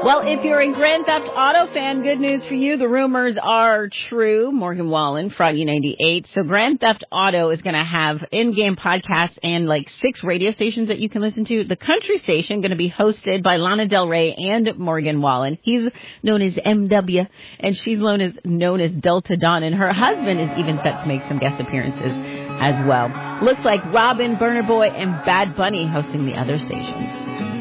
Well, if you're a Grand Theft Auto fan, good news for you. The rumors are true. Morgan Wallen, Froggy 98. So Grand Theft Auto is going to have in-game podcasts and like 6 radio stations that you can listen to. The country station going to be hosted by Lana Del Rey and Morgan Wallen. He's known as MW, and she's known as Delta Dawn, and her husband is even set to make some guest appearances as well. Looks like Robin, Burna Boy, and Bad Bunny hosting the other stations.